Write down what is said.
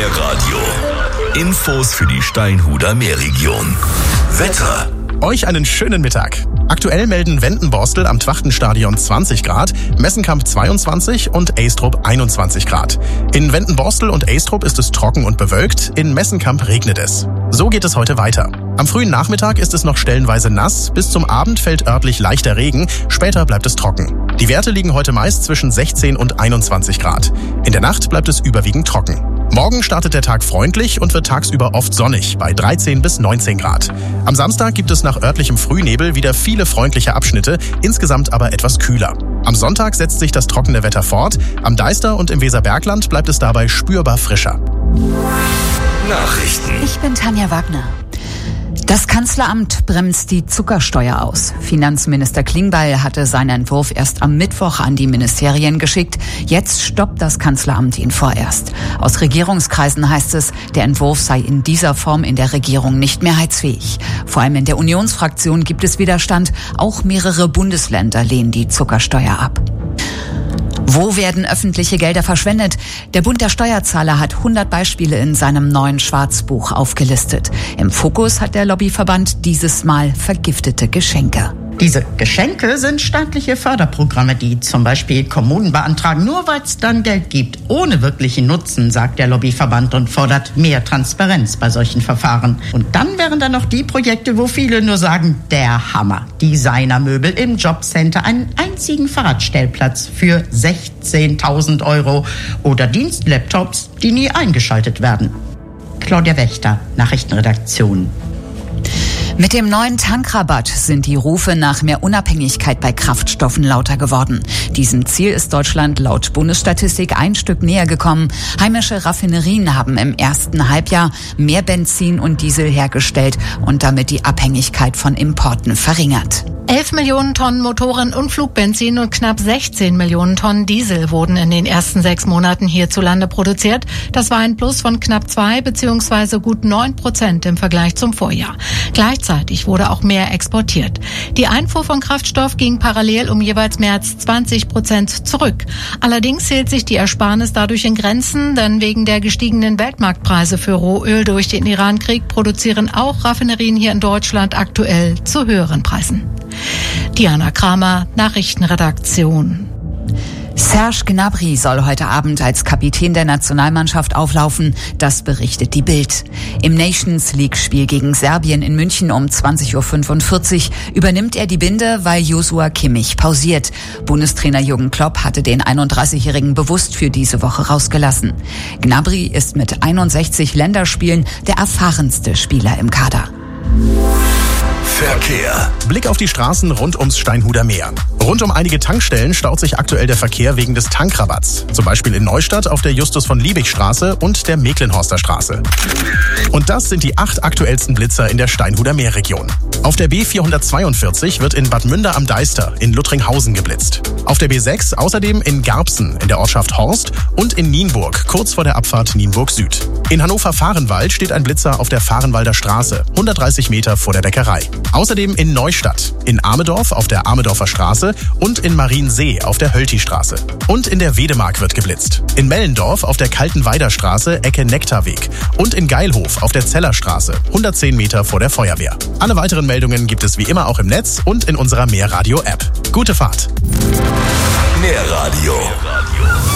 Meerradio. Infos für die Steinhuder Meerregion. Wetter. Euch einen schönen Mittag. Aktuell melden Wendenborstel am Twachtenstadion 20 Grad, Messenkamp 22 und Eystrup 21 Grad. In Wendenborstel und Eystrup ist es trocken und bewölkt, in Messenkamp regnet es. So geht es heute weiter. Am frühen Nachmittag ist es noch stellenweise nass, bis zum Abend fällt örtlich leichter Regen, später bleibt es trocken. Die Werte liegen heute meist zwischen 16 und 21 Grad. In der Nacht bleibt es überwiegend trocken. Morgen startet der Tag freundlich und wird tagsüber oft sonnig, bei 13 bis 19 Grad. Am Samstag gibt es nach örtlichem Frühnebel wieder viele freundliche Abschnitte, insgesamt aber etwas kühler. Am Sonntag setzt sich das trockene Wetter fort, am Deister und im Weserbergland bleibt es dabei spürbar frischer. Nachrichten. Ich bin Tanja Wagner. Das Kanzleramt bremst die Zuckersteuer aus. Finanzminister Klingbeil hatte seinen Entwurf erst am Mittwoch an die Ministerien geschickt. Jetzt stoppt das Kanzleramt ihn vorerst. Aus Regierungskreisen heißt es, der Entwurf sei in dieser Form in der Regierung nicht mehrheitsfähig. Vor allem in der Unionsfraktion gibt es Widerstand. Auch mehrere Bundesländer lehnen die Zuckersteuer ab. Wo werden öffentliche Gelder verschwendet? Der Bund der Steuerzahler hat 100 Beispiele in seinem neuen Schwarzbuch aufgelistet. Im Fokus hat der Lobbyverband dieses Mal vergiftete Geschenke. Diese Geschenke sind staatliche Förderprogramme, die zum Beispiel Kommunen beantragen, nur weil es dann Geld gibt, ohne wirklichen Nutzen, sagt der Lobbyverband und fordert mehr Transparenz bei solchen Verfahren. Und dann wären da noch die Projekte, wo viele nur sagen, der Hammer. Designermöbel im Jobcenter, einen einzigen Fahrradstellplatz für 16.000 € oder Dienstlaptops, die nie eingeschaltet werden. Claudia Wächter, Nachrichtenredaktion. Mit dem neuen Tankrabatt sind die Rufe nach mehr Unabhängigkeit bei Kraftstoffen lauter geworden. Diesem Ziel ist Deutschland laut Bundesstatistik ein Stück näher gekommen. Heimische Raffinerien haben im ersten Halbjahr mehr Benzin und Diesel hergestellt und damit die Abhängigkeit von Importen verringert. 11 Millionen Tonnen Motoren- und Flugbenzin und knapp 16 Millionen Tonnen Diesel wurden in den ersten 6 Monaten hierzulande produziert. Das war ein Plus von knapp 2 bzw. gut 9% im Vergleich zum Vorjahr. Gleichzeitig wurde auch mehr exportiert. Die Einfuhr von Kraftstoff ging parallel um jeweils mehr als 20% zurück. Allerdings hielt sich die Ersparnis dadurch in Grenzen, denn wegen der gestiegenen Weltmarktpreise für Rohöl durch den Irankrieg produzieren auch Raffinerien hier in Deutschland aktuell zu höheren Preisen. Diana Kramer, Nachrichtenredaktion. Serge Gnabry soll heute Abend als Kapitän der Nationalmannschaft auflaufen, das berichtet die Bild. Im Nations-League-Spiel gegen Serbien in München um 20.45 Uhr übernimmt er die Binde, weil Joshua Kimmich pausiert. Bundestrainer Jürgen Klopp hatte den 31-Jährigen bewusst für diese Woche rausgelassen. Gnabry ist mit 61 Länderspielen der erfahrenste Spieler im Kader. Verkehr. Blick auf die Straßen rund ums Steinhuder Meer. Rund um einige Tankstellen staut sich aktuell der Verkehr wegen des Tankrabatts. Zum Beispiel in Neustadt auf der Justus-von-Liebig-Straße und der Mecklenhorster Straße. Und das sind die 8 aktuellsten Blitzer in der Steinhuder Meerregion. Auf der B442 wird in Bad Münder am Deister in Luttringhausen geblitzt. Auf der B6 außerdem in Garbsen in der Ortschaft Horst und in Nienburg, kurz vor der Abfahrt Nienburg Süd. In Hannover-Vahrenwald steht ein Blitzer auf der Vahrenwalder Straße, 130 Meter vor der Bäckerei. Außerdem in Neustadt, in Amedorf auf der Amedorfer Straße und in Mariensee auf der Hölti-Straße. Und in der Wedemark wird geblitzt. In Mellendorf auf der Kaltenweider Straße, Ecke Nektarweg. Und in Geilhof auf der Zellerstraße, 110 Meter vor der Feuerwehr. Alle weiteren Meldungen gibt es wie immer auch im Netz und in unserer Meerradio-App. Gute Fahrt! Meerradio.